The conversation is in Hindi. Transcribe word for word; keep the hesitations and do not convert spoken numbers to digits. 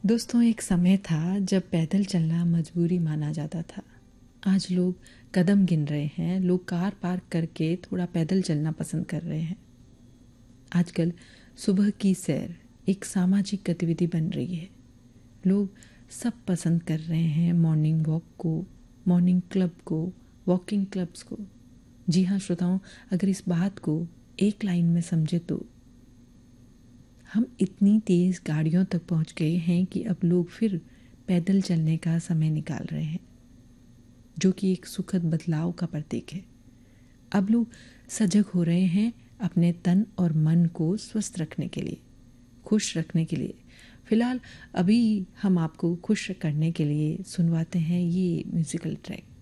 दोस्तों, एक समय था जब पैदल चलना मजबूरी माना जाता था। आज लोग कदम गिन रहे हैं, लोग कार पार्क करके थोड़ा पैदल चलना पसंद कर रहे हैं। आजकल सुबह की सैर एक सामाजिक गतिविधि बन रही है। लोग सब पसंद कर रहे हैं मॉर्निंग वॉक को, मॉर्निंग क्लब को, वॉकिंग क्लब्स को। जी हाँ श्रोताओं, अगर इस बात को एक लाइन में समझे तो हम इतनी तेज़ गाड़ियों तक पहुंच गए हैं कि अब लोग फिर पैदल चलने का समय निकाल रहे हैं, जो कि एक सुखद बदलाव का प्रतीक है। अब लोग सजग हो रहे हैं अपने तन और मन को स्वस्थ रखने के लिए, खुश रखने के लिए। फिलहाल अभी हम आपको खुश करने के लिए सुनवाते हैं ये म्यूज़िकल ट्रैक।